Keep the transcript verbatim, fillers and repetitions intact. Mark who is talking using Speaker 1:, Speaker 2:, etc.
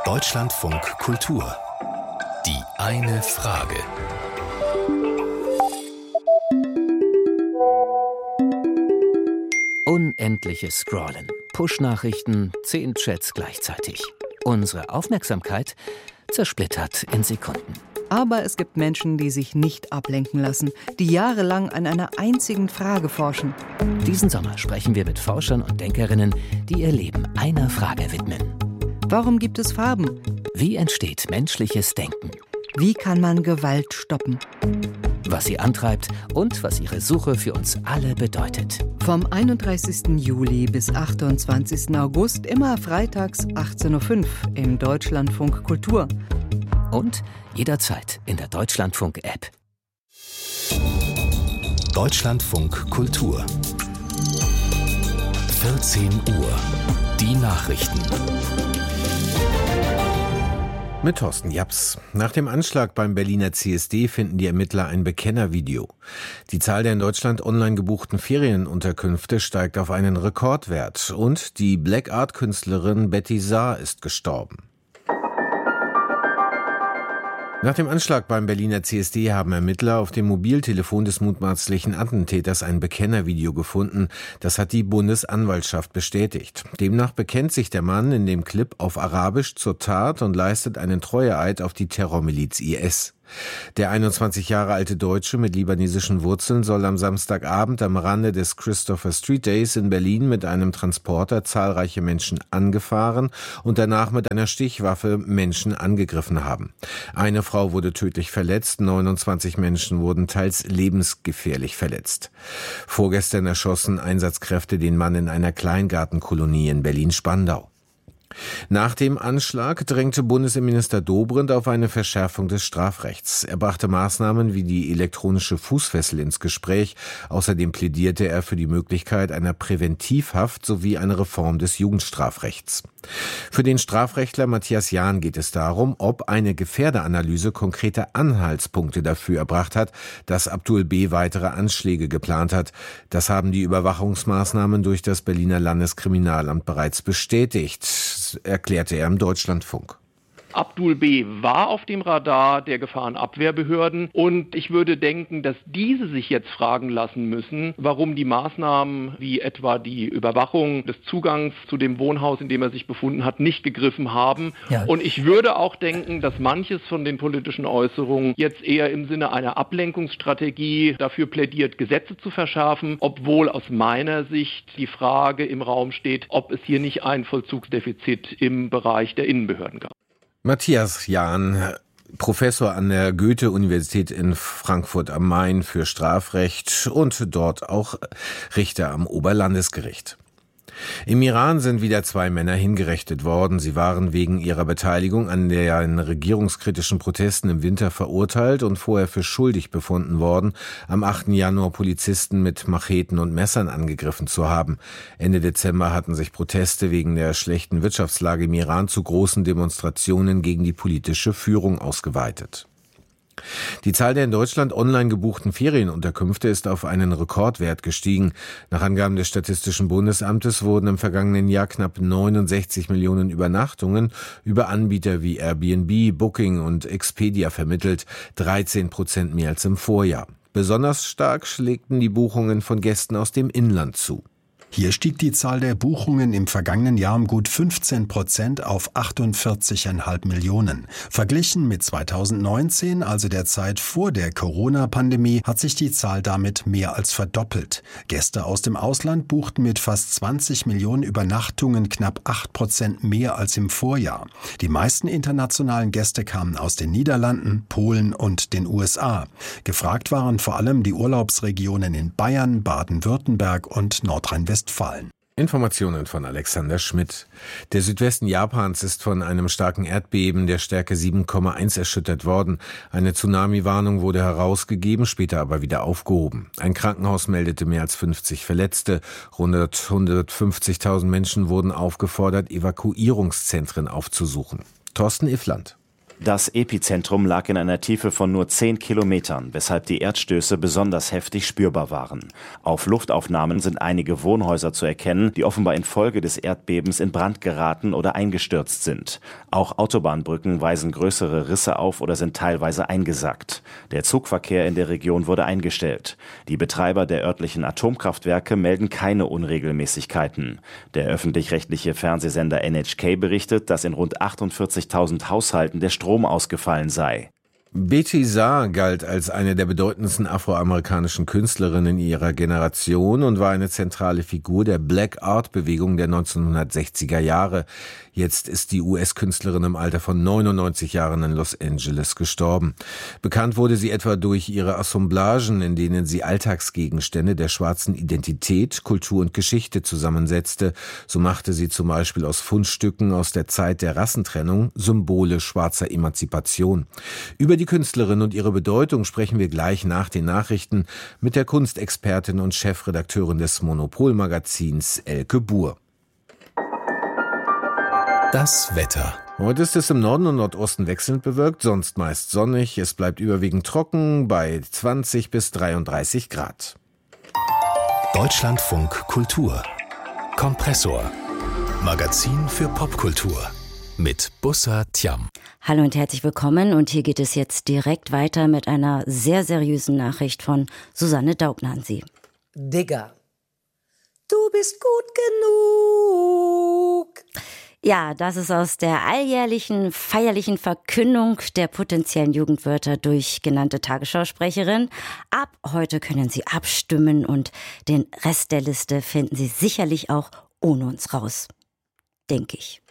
Speaker 1: Deutschlandfunk Kultur. Die eine Frage.
Speaker 2: Unendliches Scrollen, Push-Nachrichten, zehn Chats gleichzeitig. Unsere Aufmerksamkeit zersplittert in Sekunden.
Speaker 3: Aber es gibt Menschen, die sich nicht ablenken lassen, die jahrelang an einer einzigen Frage forschen.
Speaker 2: Diesen Sommer sprechen wir mit Forschern und Denkerinnen, die ihr Leben einer Frage widmen.
Speaker 3: Warum gibt es Farben?
Speaker 2: Wie entsteht menschliches Denken?
Speaker 3: Wie kann man Gewalt stoppen?
Speaker 2: Was sie antreibt und was ihre Suche für uns alle bedeutet.
Speaker 3: Vom einunddreißigsten Juli bis achtundzwanzigsten August, immer freitags achtzehn Uhr fünf im Deutschlandfunk Kultur.
Speaker 2: Und jederzeit in der Deutschlandfunk-App.
Speaker 1: Deutschlandfunk Kultur. vierzehn Uhr. Die Nachrichten.
Speaker 4: Mit Thorsten Japs. Nach dem Anschlag beim Berliner C S D finden die Ermittler ein Bekennervideo. Die Zahl der in Deutschland online gebuchten Ferienunterkünfte steigt auf einen Rekordwert. Und die Black Art Künstlerin Betty Saar ist gestorben. Nach dem Anschlag beim Berliner C S D haben Ermittler auf dem Mobiltelefon des mutmaßlichen Attentäters ein Bekennervideo gefunden. Das hat die Bundesanwaltschaft bestätigt. Demnach bekennt sich der Mann in dem Clip auf Arabisch zur Tat und leistet einen Treueeid auf die Terrormiliz I S. Der einundzwanzig Jahre alte Deutsche mit libanesischen Wurzeln soll am Samstagabend am Rande des Christopher Street Days in Berlin mit einem Transporter zahlreiche Menschen angefahren und danach mit einer Stichwaffe Menschen angegriffen haben. Eine Frau wurde tödlich verletzt, neunundzwanzig Menschen wurden teils lebensgefährlich verletzt. Vorgestern erschossen Einsatzkräfte den Mann in einer Kleingartenkolonie in Berlin-Spandau. Nach dem Anschlag drängte Bundesinnenminister Dobrindt auf eine Verschärfung des Strafrechts. Er brachte Maßnahmen wie die elektronische Fußfessel ins Gespräch. Außerdem plädierte er für die Möglichkeit einer Präventivhaft sowie eine Reform des Jugendstrafrechts. Für den Strafrechtler Matthias Jahn geht es darum, ob eine Gefährderanalyse konkrete Anhaltspunkte dafür erbracht hat, dass Abdul B. weitere Anschläge geplant hat. Das haben die Überwachungsmaßnahmen durch das Berliner Landeskriminalamt bereits bestätigt, erklärte er im Deutschlandfunk.
Speaker 5: Abdul B. war auf dem Radar der Gefahrenabwehrbehörden und ich würde denken, dass diese sich jetzt fragen lassen müssen, warum die Maßnahmen wie etwa die Überwachung des Zugangs zu dem Wohnhaus, in dem er sich befunden hat, nicht gegriffen haben. Ja. Und ich würde auch denken, dass manches von den politischen Äußerungen jetzt eher im Sinne einer Ablenkungsstrategie dafür plädiert, Gesetze zu verschärfen, obwohl aus meiner Sicht die Frage im Raum steht, ob es hier nicht ein Vollzugsdefizit im Bereich der Innenbehörden gab.
Speaker 4: Matthias Jahn, Professor an der Goethe-Universität in Frankfurt am Main für Strafrecht und dort auch Richter am Oberlandesgericht. Im Iran sind wieder zwei Männer hingerichtet worden. Sie waren wegen ihrer Beteiligung an den regierungskritischen Protesten im Winter verurteilt und vorher für schuldig befunden worden, am achten Januar Polizisten mit Macheten und Messern angegriffen zu haben. Ende Dezember hatten sich Proteste wegen der schlechten Wirtschaftslage im Iran zu großen Demonstrationen gegen die politische Führung ausgeweitet. Die Zahl der in Deutschland online gebuchten Ferienunterkünfte ist auf einen Rekordwert gestiegen. Nach Angaben des Statistischen Bundesamtes wurden im vergangenen Jahr knapp neunundsechzig Millionen Übernachtungen über Anbieter wie Airbnb, Booking und Expedia vermittelt, dreizehn Prozent mehr als im Vorjahr. Besonders stark schlägten die Buchungen von Gästen aus dem Inland zu.
Speaker 6: Hier stieg die Zahl der Buchungen im vergangenen Jahr um gut fünfzehn Prozent auf achtundvierzig Komma fünf Millionen. Verglichen mit zweitausendneunzehn, also der Zeit vor der Corona-Pandemie, hat sich die Zahl damit mehr als verdoppelt. Gäste aus dem Ausland buchten mit fast zwanzig Millionen Übernachtungen knapp acht Prozent mehr als im Vorjahr. Die meisten internationalen Gäste kamen aus den Niederlanden, Polen und den U S A. Gefragt waren vor allem die Urlaubsregionen in Bayern, Baden-Württemberg und Nordrhein-Westfalen.
Speaker 4: Informationen von Alexander Schmidt. Der Südwesten Japans ist von einem starken Erdbeben der Stärke sieben Komma eins erschüttert worden. Eine Tsunami-Warnung wurde herausgegeben, später aber wieder aufgehoben. Ein Krankenhaus meldete mehr als fünfzig Verletzte. Rund hundertfünfzigtausend Menschen wurden aufgefordert, Evakuierungszentren aufzusuchen. Thorsten Iffland.
Speaker 7: Das Epizentrum lag in einer Tiefe von nur zehn Kilometern, weshalb die Erdstöße besonders heftig spürbar waren. Auf Luftaufnahmen sind einige Wohnhäuser zu erkennen, die offenbar infolge des Erdbebens in Brand geraten oder eingestürzt sind. Auch Autobahnbrücken weisen größere Risse auf oder sind teilweise eingesackt. Der Zugverkehr in der Region wurde eingestellt. Die Betreiber der örtlichen Atomkraftwerke melden keine Unregelmäßigkeiten. Der öffentlich-rechtliche Fernsehsender N H K berichtet, dass in rund achtundvierzigtausend Haushalten der Strom ausgefallen sei.
Speaker 4: Betty Saar galt als eine der bedeutendsten afroamerikanischen Künstlerinnen ihrer Generation und war eine zentrale Figur der Black Art-Bewegung der neunzehnhundertsechziger Jahre. Jetzt ist die U S-Künstlerin im Alter von neunundneunzig Jahren in Los Angeles gestorben. Bekannt wurde sie etwa durch ihre Assemblagen, in denen sie Alltagsgegenstände der schwarzen Identität, Kultur und Geschichte zusammensetzte. So machte sie zum Beispiel aus Fundstücken aus der Zeit der Rassentrennung Symbole schwarzer Emanzipation. Über die Künstlerin und ihre Bedeutung sprechen wir gleich nach den Nachrichten mit der Kunstexpertin und Chefredakteurin des Monopol-Magazins Elke Buhr.
Speaker 1: Das Wetter.
Speaker 4: Heute ist es im Norden und Nordosten wechselnd bewölkt, sonst meist sonnig. Es bleibt überwiegend trocken bei zwanzig bis dreiunddreißig Grad.
Speaker 1: Deutschlandfunk Kultur. Kompressor. Magazin für Popkultur. Mit Bussa Tiam.
Speaker 8: Hallo und herzlich willkommen. Und hier geht es jetzt direkt weiter mit einer sehr seriösen Nachricht von Susanne Daubner an Sie.
Speaker 9: Digga, du bist gut genug.
Speaker 8: Ja, das ist aus der alljährlichen feierlichen Verkündung der potenziellen Jugendwörter durch genannte Tagesschausprecherin. Ab heute können Sie abstimmen und den Rest der Liste finden Sie sicherlich auch ohne uns raus. Denke ich.